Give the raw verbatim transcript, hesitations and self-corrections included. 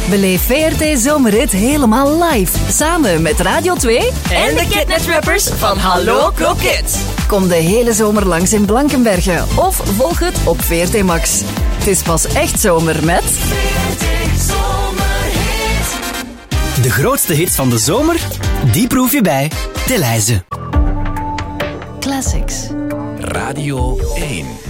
Beleef V R T Zomerhit helemaal live. Samen met Radio twee en de Kidnet-rappers van Hallo Kroket. Kom de hele zomer langs in Blankenberge of volg het op V R T Max. Het is pas echt zomer met... V R T Zomerhit. De grootste hits van de zomer, die proef je bij De Leize. Classics. Radio één.